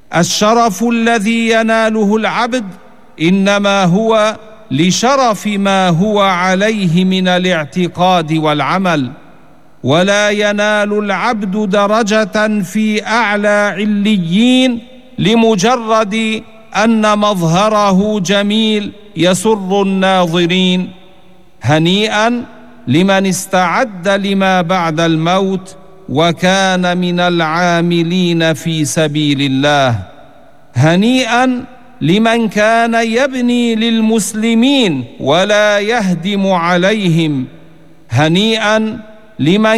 الشرف الذي يناله العبد إنما هو لشرف ما هو عليه من الاعتقاد والعمل، ولا ينال العبد درجة في أعلى عليين لمجرد أن مظهره جميل يسر الناظرين. هنيئا لمن استعد لما بعد الموت وكان من العاملين في سبيل الله. هنيئا لمن كان يبني للمسلمين ولا يهدم عليهم. هنيئا لمن